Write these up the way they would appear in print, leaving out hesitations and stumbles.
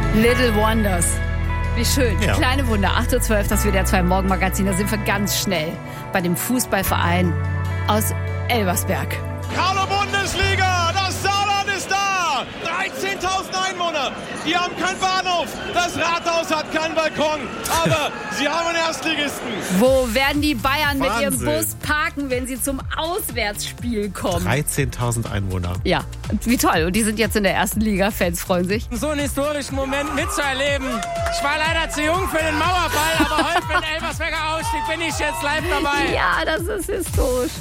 Little Wonders. Wie schön. Ja. Kleine Wunder. 8.12 Uhr, das WDR 2 Morgenmagazin. Da sind wir ganz schnell bei dem Fußballverein aus Elversberg. Hallo Bundesliga, das Saarland ist da! 13.000 Einwohner, die haben keinen Bahnhof, das Rathaus hat keinen Balkon, aber sie haben einen Erstligisten. Wo werden die Bayern mit ihrem Wahnsinn. Bus parken, wenn sie zum Auswärtsspiel kommen? 13.000 Einwohner. Ja, wie toll. Und die sind jetzt in der ersten Liga. Fans freuen sich. So einen historischen Moment mitzuerleben. Ich war leider zu jung für den Mauerball, aber heute mit Elversberger Ausstieg bin ich jetzt live dabei. Ja, das ist historisch.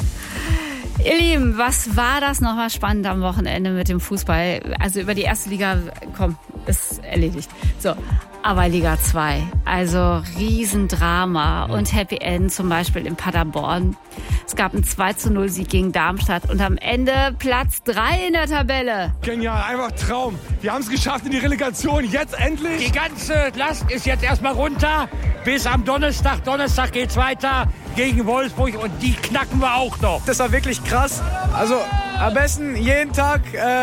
Ihr Lieben, was war das nochmal spannend am Wochenende mit dem Fußball? Also über die erste Liga, komm, ist erledigt. So, aber Liga 2, also Riesendrama und Happy End, zum Beispiel in Paderborn. Es gab einen 2:0-Sieg gegen Darmstadt und am Ende Platz 3 in der Tabelle. Genial, einfach Traum. Wir haben es geschafft in die Relegation, jetzt endlich. Die ganze Last ist jetzt erstmal runter bis am Donnerstag. Donnerstag geht's weiter gegen Wolfsburg und die knacken wir auch noch. Das war wirklich krass. Also am besten jeden Tag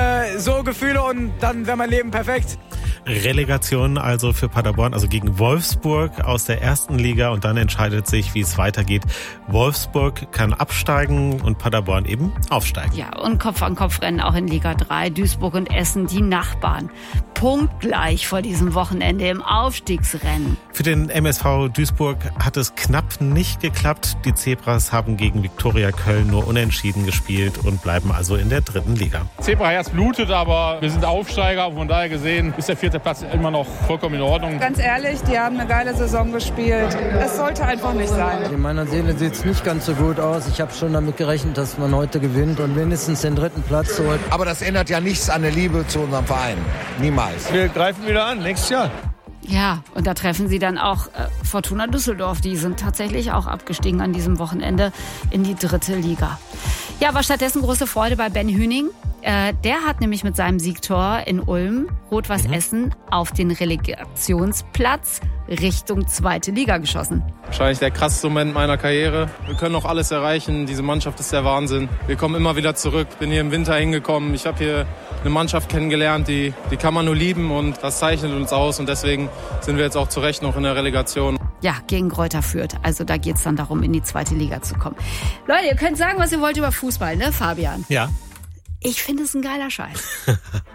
so Gefühle und dann wäre mein Leben perfekt. Relegation also für Paderborn, also gegen Wolfsburg aus der ersten Liga und dann entscheidet sich, wie es weitergeht. Wolfsburg kann absteigen und Paderborn eben aufsteigen. Ja, und Kopf-an-Kopf-Rennen auch in Liga 3. Duisburg und Essen, die Nachbarn. Punktgleich vor diesem Wochenende im Aufstiegsrennen. Für den MSV Duisburg hat es knapp nicht geklappt. Die Zebras haben gegen Viktoria Köln nur unentschieden gespielt und bleiben also in der dritten Liga. Zebraherz blutet, aber wir sind Aufsteiger. Von daher gesehen ist der 4. Platz immer noch vollkommen in Ordnung. Ganz ehrlich, die haben eine geile Saison gespielt. Es sollte einfach nicht sein. In meiner Seele sieht es nicht ganz so gut aus. Ich habe schon damit gerechnet, dass man heute gewinnt und mindestens den 3. Platz holt. Aber das ändert ja nichts an der Liebe zu unserem Verein. Niemals. Wir greifen wieder an, nächstes Jahr. Ja, und da treffen sie dann auch Fortuna Düsseldorf. Die sind tatsächlich auch abgestiegen an diesem Wochenende in die dritte Liga. Ja, aber stattdessen große Freude bei Ben Hüning. Der hat nämlich mit seinem Siegtor in Ulm Rot-Weiß Essen auf den Relegationsplatz Richtung zweite Liga geschossen. Wahrscheinlich der krasseste Moment meiner Karriere. Wir können noch alles erreichen. Diese Mannschaft ist der Wahnsinn. Wir kommen immer wieder zurück. Bin hier im Winter hingekommen. Ich habe hier eine Mannschaft kennengelernt, die kann man nur lieben und das zeichnet uns aus. Und deswegen sind wir jetzt auch zu Recht noch in der Relegation. Ja, gegen Greuther Fürth. Also da geht's dann darum, in die zweite Liga zu kommen. Leute, ihr könnt sagen, was ihr wollt über Fußball, ne, Fabian? Ja. Ich finde es ein geiler Scheiß.